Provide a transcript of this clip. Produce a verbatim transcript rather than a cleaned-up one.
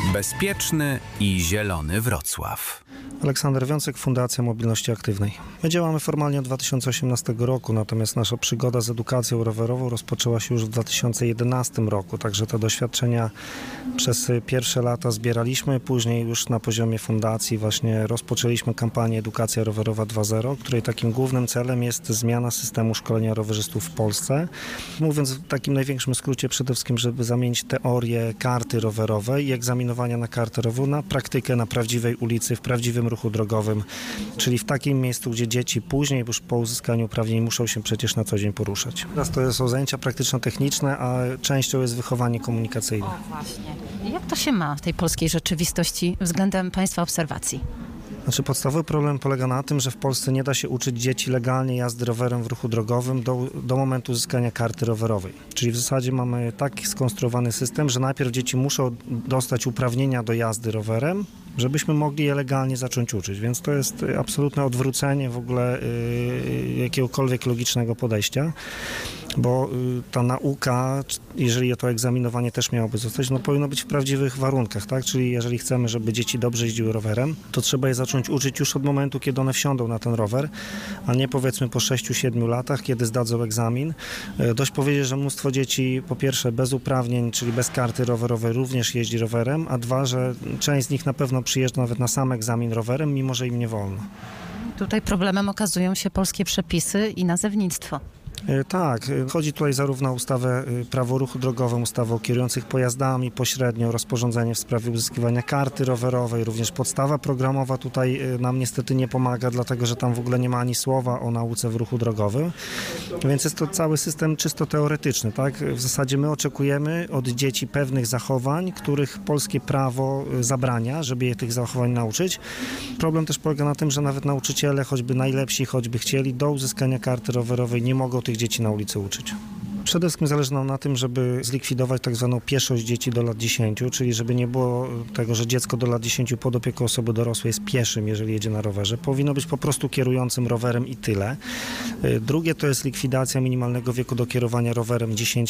Bezpieczny i zielony Wrocław. Aleksander Wiącek, Fundacja Mobilności Aktywnej. My działamy formalnie od dwa tysiące osiemnastego roku, natomiast nasza przygoda z edukacją rowerową rozpoczęła się już w dwa tysiące jedenastym roku, także te doświadczenia przez pierwsze lata zbieraliśmy, później już na poziomie fundacji właśnie rozpoczęliśmy kampanię Edukacja Rowerowa dwa zero, której takim głównym celem jest zmiana systemu szkolenia rowerzystów w Polsce. Mówiąc w takim największym skrócie, przede wszystkim, żeby zamienić teorię karty rowerowej i egzaminowania na kartę rowową na praktykę na prawdziwej ulicy, w prawdziwym ruchu drogowym, czyli w takim miejscu, gdzie dzieci później już po uzyskaniu uprawnień muszą się przecież na co dzień poruszać. Teraz to są zajęcia praktyczno-techniczne, a częścią jest wychowanie komunikacyjne. O właśnie. Jak to się ma w tej polskiej rzeczywistości względem Państwa obserwacji? Znaczy podstawowy problem polega na tym, że w Polsce nie da się uczyć dzieci legalnie jazdy rowerem w ruchu drogowym do, do momentu uzyskania karty rowerowej. Czyli w zasadzie mamy tak skonstruowany system, że najpierw dzieci muszą dostać uprawnienia do jazdy rowerem, żebyśmy mogli je legalnie zacząć uczyć. Więc to jest absolutne odwrócenie w ogóle y, jakiegokolwiek logicznego podejścia, bo y, ta nauka, jeżeli to egzaminowanie też miałoby zostać, no powinno być w prawdziwych warunkach, tak? Czyli jeżeli chcemy, żeby dzieci dobrze jeździły rowerem, to trzeba je zacząć uczyć już od momentu, kiedy one wsiądą na ten rower, a nie powiedzmy po sześciu siedmiu latach, kiedy zdadzą egzamin. Y, dość powiedzieć, że mnóstwo dzieci po pierwsze bez uprawnień, czyli bez karty rowerowej również jeździ rowerem, a dwa, że część z nich na pewno przyjeżdża nawet na sam egzamin rowerem, mimo że im nie wolno. Tutaj problemem okazują się polskie przepisy i nazewnictwo. Tak, chodzi tutaj zarówno o ustawę Prawo o ruchu drogowym, ustawę o kierujących pojazdami, pośrednio rozporządzenie w sprawie uzyskiwania karty rowerowej, również podstawa programowa tutaj nam niestety nie pomaga, dlatego że tam w ogóle nie ma ani słowa o nauce w ruchu drogowym, więc jest to cały system czysto teoretyczny, tak? W zasadzie my oczekujemy od dzieci pewnych zachowań, których polskie prawo zabrania, żeby je tych zachowań nauczyć. Problem też polega na tym, że nawet nauczyciele, choćby najlepsi, choćby chcieli, do uzyskania karty rowerowej nie mogą tych dzieci na ulicy uczyć. Przede wszystkim zależy nam na tym, żeby zlikwidować tak zwaną pieszość dzieci do lat dziesięciu, czyli żeby nie było tego, że dziecko do lat dziesięciu pod opieką osoby dorosłej jest pieszym, jeżeli jedzie na rowerze. Powinno być po prostu kierującym rowerem i tyle. Drugie to jest likwidacja minimalnego wieku do kierowania rowerem dziesięć